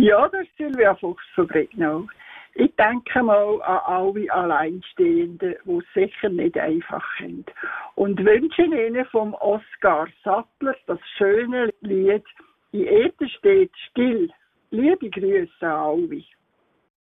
Ja, das ist Silvia Fuchs von Bregnau. Ich denke mal an alle Alleinstehenden, die es sicher nicht einfach haben. Und wünsche ihnen vom Oskar Sattler das schöne Lied «In Eder steht still». Liebe Grüße an alle.